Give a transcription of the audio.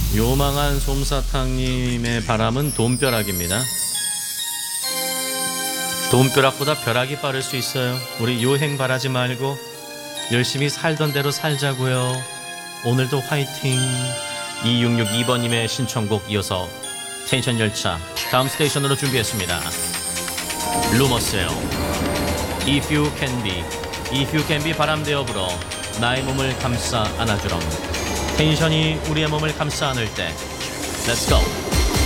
요망한 솜사탕님의 바람은 돈벼락입니다. 돈벼락보다 벼락이 빠를 수 있어요. 우리 요행 바라지 말고 열심히 살던 대로 살자고요. 오늘도 화이팅. 2662번님의 신청곡 이어서 텐션 열차 다음 스테이션으로 준비했습니다. 루머스요. If you can be, if you can be 바람되어 불어 나의 몸을 감싸 안아주렴. 텐션이 우리의 몸을 감싸 안을 때 Let's go.